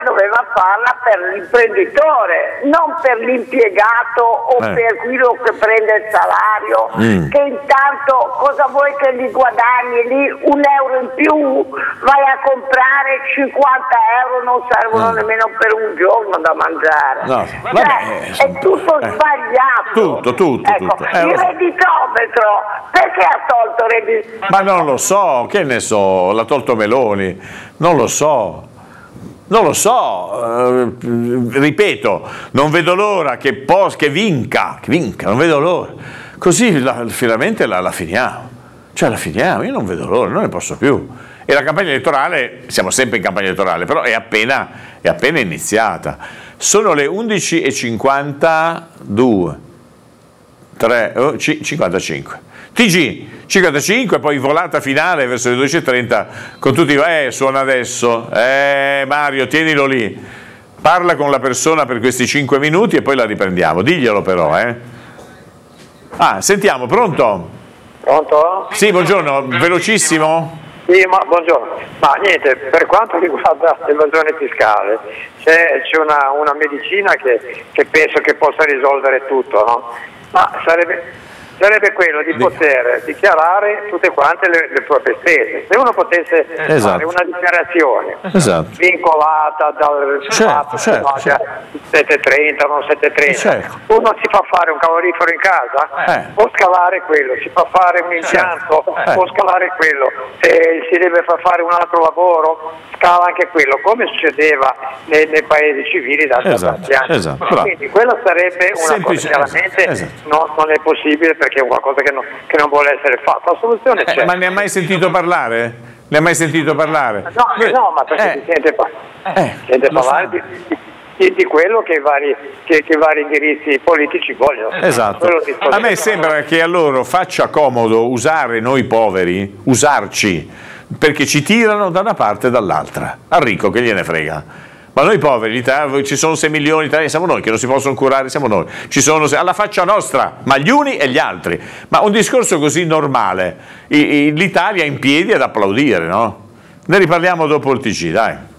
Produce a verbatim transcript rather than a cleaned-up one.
doveva farla per l'imprenditore, non per l'impiegato o eh. per quello che prende il salario, mm. che intanto cosa vuoi che gli guadagni lì un euro in più, vai a comprare cinquanta euro, non servono mm. nemmeno per un giorno da mangiare. No, cioè, vabbè, è tutto eh. sbagliato. Tutto, tutto, ecco, tutto. Eh, il redditometro, perché ha tolto il redditometro? Ma non lo so, che ne so, l'ha tolto Meloni, non lo so. Non lo so, eh, ripeto, non vedo l'ora che, pos, che vinca, che vinca, non vedo l'ora. Così la, finalmente la, la finiamo. Cioè la finiamo, io non vedo l'ora, non ne posso più. E la campagna elettorale, siamo sempre in campagna elettorale, però è appena, è appena iniziata. Sono le undici e cinquantadue, tre, oh, cinquantacinque. T G cinquantacinque, poi volata finale verso le dodici e trenta con tutti, eh suona adesso, eh Mario tienilo lì, parla con la persona per questi cinque minuti e poi la riprendiamo, diglielo però, eh. Ah, sentiamo, pronto? Pronto? Sì, buongiorno, velocissimo? Sì, ma buongiorno, ma niente, per quanto riguarda l'evasione fiscale, c'è, c'è una, una medicina che, che penso che possa risolvere tutto, no? Ma sarebbe... sarebbe quello di poter dichiarare tutte quante le, le proprie spese. Se uno potesse esatto. fare una dichiarazione esatto. vincolata dal certo, certo, no, certo. sette e trenta, non sette e trenta, certo. uno si fa fare un calorifero in casa, eh. può scalare quello, si fa fare un impianto, certo. può scalare quello, se si deve far fare un altro lavoro, scala anche quello, come succedeva nei, nei paesi civili da esatto. tanti anni. Esatto. Quindi quella sarebbe una semplice, cosa, chiaramente esatto. non, non è possibile perché è qualcosa che non, che non vuole essere fatto. La soluzione c'è. Eh, ma ne ha mai sentito parlare? Ne ha mai sentito parlare? No, no, ma perché eh. si sente, eh, si sente parlare di, di, di quello che i vari, che, che i vari indirizzi politici vogliono. Esatto. A me sembra che a loro faccia comodo usare noi poveri, usarci, perché ci tirano da una parte e dall'altra. Al ricco che gliene frega. Ma noi poveri, ci sono sei milioni di italiani, siamo noi che non si possono curare, siamo noi. Ci sono alla faccia nostra, ma gli uni e gli altri. Ma un discorso così normale, l'Italia in piedi ad applaudire, no? Ne riparliamo dopo il T G, dai.